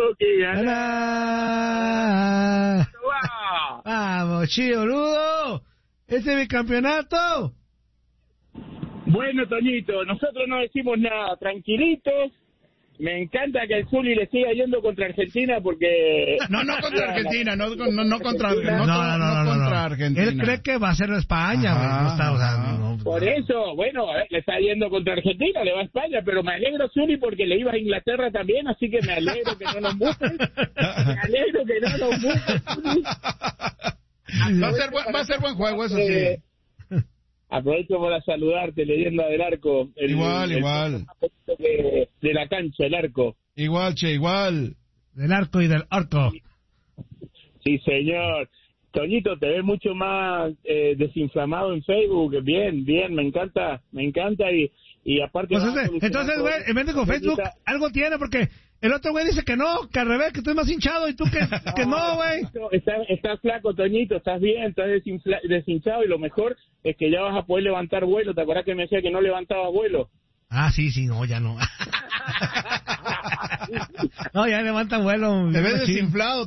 que ganar. Vamos, chido, boludo. Ese es mi campeonato. Bueno, Toñito, nosotros no decimos nada, tranquilitos. Me encanta que el Zuli le siga yendo contra Argentina porque... No contra Argentina, no contra Argentina. Él cree que va a ser España, güey. No está, o sea, no. Por eso, bueno, le está yendo contra Argentina, le va a España, pero me alegro, Zuli, porque le iba a Inglaterra también, así que me alegro que no nos busquen. Me alegro que no nos busquen, Zuli. Va a ser buen juego, eso sí. Aprovecho para saludarte, Leyenda del Arco. Igual. De la cancha, el arco. Igual. Del arco y del arco. Sí, señor. Toñito, te ves mucho más desinflamado en Facebook. Bien, me encanta. Y aparte... Pues entonces, güey, en vez de con Facebook, algo tiene, porque el otro güey dice que no, que al revés, que estoy más hinchado, y tú que no, güey. Estás flaco, Toñito, estás bien, estás deshinchado, y lo mejor es que ya vas a poder levantar vuelo. ¿Te acuerdas que me decía que no levantaba vuelo? Ah, sí, no, ya no. No, ya levanta vuelo. Te ves desinflado.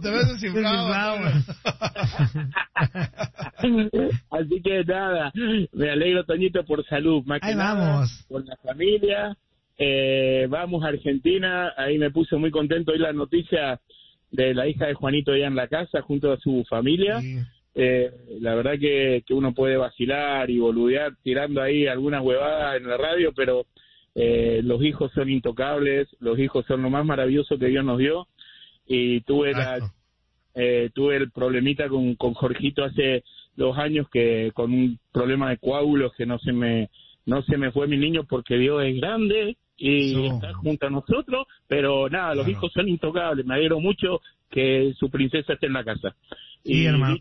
Así que nada, me alegro, Toñito, por salud. Más que ahí nada, vamos. por la familia. Vamos a Argentina. Ahí me puse muy contento hoy la noticia de la hija de Juanito ya en la casa junto a su familia. Sí. La verdad que uno puede vacilar y boludear tirando ahí algunas huevadas en la radio, pero los hijos son intocables, los hijos son lo más maravilloso que Dios nos dio. Y tuve el problemita con Jorgito hace 2 años, que con un problema de coágulos, que no se me fue mi niño, porque Dios es grande y está junto a nosotros, pero nada, los hijos son intocables. Me alegro mucho que su princesa esté en la casa. Sí, y hermano.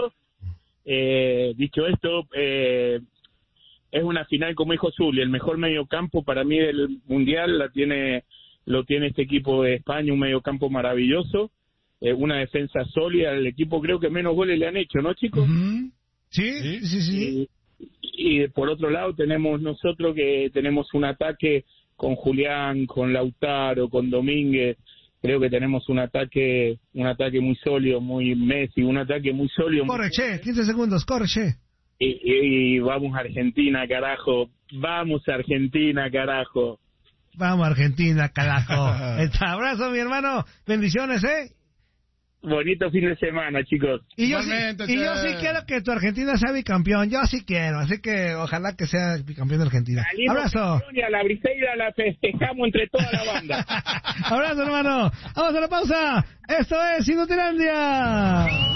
dicho esto, es una final, como dijo Zuli, el mejor mediocampo para mí del Mundial lo tiene este equipo de España, un mediocampo maravilloso, una defensa sólida. El equipo creo que menos goles le han hecho, ¿no, chicos? Uh-huh. Sí. Y por otro lado tenemos nosotros que tenemos un ataque con Julián, con Lautaro, con Domínguez. Creo que tenemos un ataque muy sólido, muy Messi, un ataque muy sólido. Corre, Che, 15 segundos, corre, Che. Y vamos a Argentina, carajo. Vamos a Argentina, carajo. Vamos a Argentina, carajo. Abrazo, mi hermano. Bendiciones, ¿eh? Bonito fin de semana, chicos. Y yo sí quiero que tu Argentina sea bicampeón. Yo sí quiero. Así que ojalá que sea bicampeón de Argentina. Salimos Abrazo. Y a la Briseida la festejamos entre toda la banda. Abrazo, hermano. Vamos a la pausa. Esto es Inutilandia.